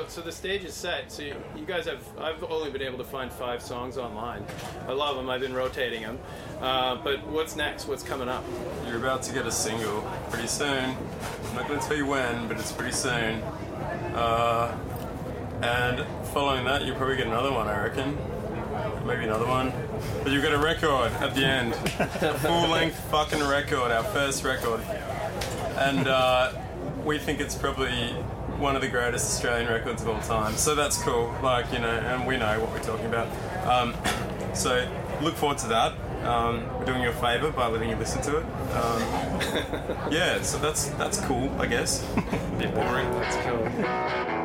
So the stage is set. So you guys I've only been able to find 5 songs online. I love them. I've been rotating them. But what's next? What's coming up? You're about to get a single pretty soon. I'm not going to tell you when, but it's pretty soon. And following that, you'll probably get another one, I reckon. Maybe another one. But you'll get a record at the end. A full-length fucking record, our first record. And we think it's probably one of the greatest Australian records of all time. So that's cool. Like, you know, and we know what we're talking about. So look forward to that. We're doing you a favour by letting you listen to it. Yeah, so that's cool, I guess. Bit boring. That's cool.